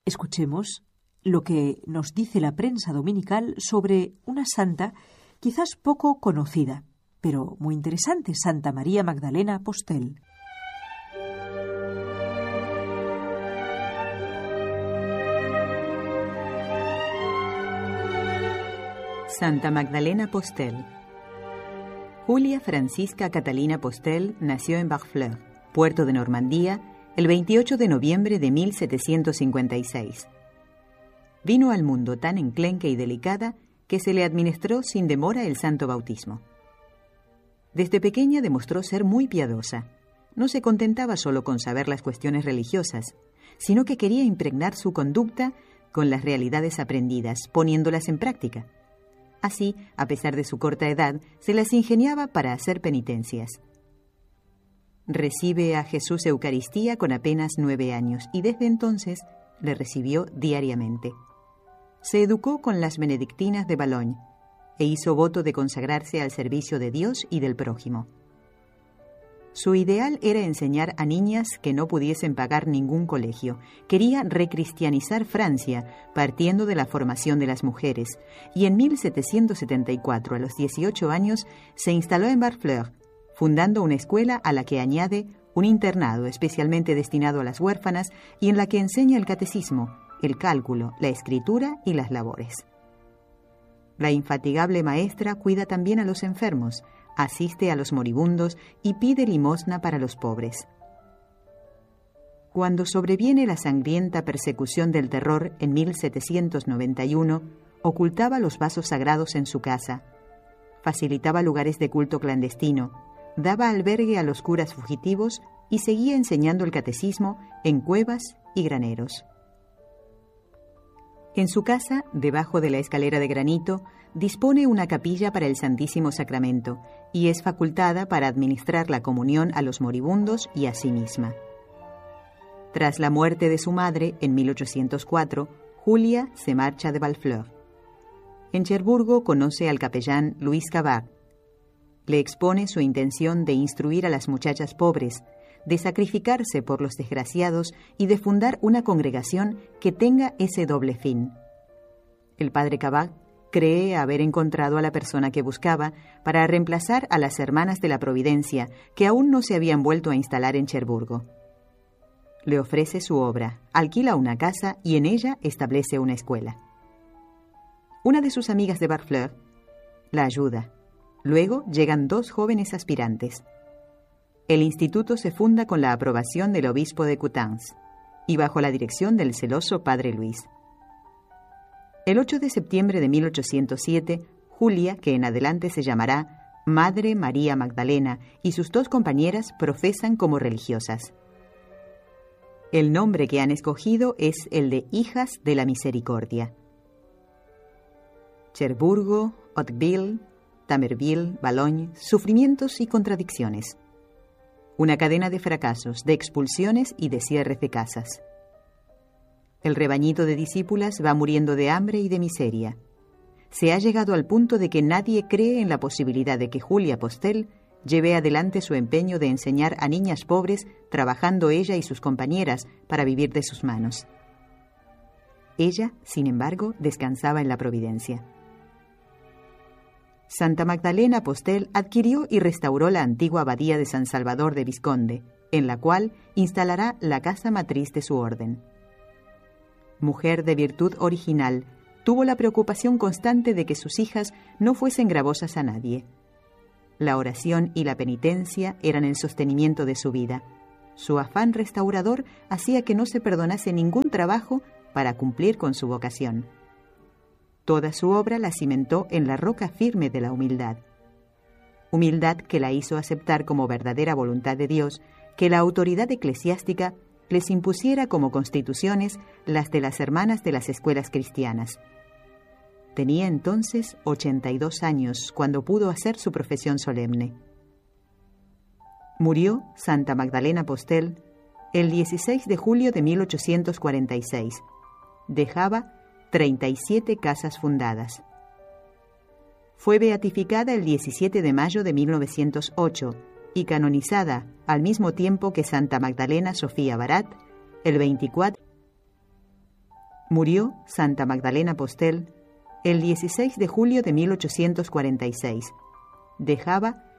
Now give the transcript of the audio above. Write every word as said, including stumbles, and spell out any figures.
Escuchemos lo que nos dice la prensa dominical sobre una santa quizás poco conocida, pero muy interesante, Santa María Magdalena Postel. Santa Magdalena Postel. Julia Francisca Catalina Postel nació en Barfleur, puerto de Normandía, el veintiocho de noviembre de mil setecientos cincuenta y seis. Vino al mundo tan enclenque y delicada que se le administró sin demora el santo bautismo. Desde pequeña demostró ser muy piadosa. No se contentaba solo con saber las cuestiones religiosas, sino que quería impregnar su conducta con las realidades aprendidas, poniéndolas en práctica. Así, a pesar de su corta edad, se las ingeniaba para hacer penitencias. Recibe a Jesús Eucaristía con apenas nueve años y desde entonces le recibió diariamente. Se educó con las benedictinas de Bologne e hizo voto de consagrarse al servicio de Dios y del prójimo. Su ideal era enseñar a niñas que no pudiesen pagar ningún colegio. Quería recristianizar Francia, partiendo de la formación de las mujeres, y en mil setecientos setenta y cuatro, a los dieciocho años, se instaló en Barfleur, fundando una escuela a la que añade un internado especialmente destinado a las huérfanas y en la que enseña el catecismo, el cálculo, la escritura y las labores. La infatigable maestra cuida también a los enfermos, asiste a los moribundos y pide limosna para los pobres. Cuando sobreviene la sangrienta persecución del terror en mil setecientos noventa y uno, ocultaba los vasos sagrados en su casa, facilitaba lugares de culto clandestino, daba albergue a los curas fugitivos y seguía enseñando el catecismo en cuevas y graneros. En su casa, debajo de la escalera de granito, dispone una capilla para el Santísimo Sacramento y es facultada para administrar la comunión a los moribundos y a sí misma. Tras la muerte de su madre, en mil ochocientos cuatro, Julia se marcha de Barfleur. En Cherburgo conoce al capellán Luis Cabard. Le expone su intención de instruir a las muchachas pobres, de sacrificarse por los desgraciados y de fundar una congregación que tenga ese doble fin. El padre Cabard cree haber encontrado a la persona que buscaba para reemplazar a las Hermanas de la Providencia, que aún no se habían vuelto a instalar en Cherburgo. Le ofrece su obra, alquila una casa y en ella establece una escuela. Una de sus amigas de Barfleur la ayuda. Luego llegan dos jóvenes aspirantes. El instituto se funda con la aprobación del obispo de Coutances y bajo la dirección del celoso padre Luis. El ocho de septiembre de mil ochocientos siete, Julia, que en adelante se llamará Madre María Magdalena, y sus dos compañeras profesan como religiosas. El nombre que han escogido es el de Hijas de la Misericordia. Cherburgo, Hauteville, Tamerville, Bologne, sufrimientos y contradicciones. Una cadena de fracasos, de expulsiones y de cierres de casas. El rebañito de discípulas va muriendo de hambre y de miseria. Se ha llegado al punto de que nadie cree en la posibilidad de que Julia Postel lleve adelante su empeño de enseñar a niñas pobres, trabajando ella y sus compañeras para vivir de sus manos. Ella, sin embargo, descansaba en la providencia. Santa Magdalena Postel adquirió y restauró la antigua abadía de San Salvador de Visconde, en la cual instalará la casa matriz de su orden. Mujer de virtud original, tuvo la preocupación constante de que sus hijas no fuesen gravosas a nadie. La oración y la penitencia eran el sostenimiento de su vida. Su afán restaurador hacía que no se perdonase ningún trabajo para cumplir con su vocación. Toda su obra la cimentó en la roca firme de la humildad. Humildad que la hizo aceptar como verdadera voluntad de Dios que la autoridad eclesiástica les impusiera como constituciones las de las hermanas de las escuelas cristianas. Tenía entonces ochenta y dos años cuando pudo hacer su profesión solemne. Murió Santa Magdalena Postel el dieciséis de julio de mil ochocientos cuarenta y seis. Dejaba treinta y siete casas fundadas. Fue beatificada el diecisiete de mayo de mil novecientos ocho y canonizada al mismo tiempo que Santa Magdalena Sofía Barat el veinticuatro Murió Santa Magdalena Postel el dieciséis de julio de mil ochocientos cuarenta y seis. Dejaba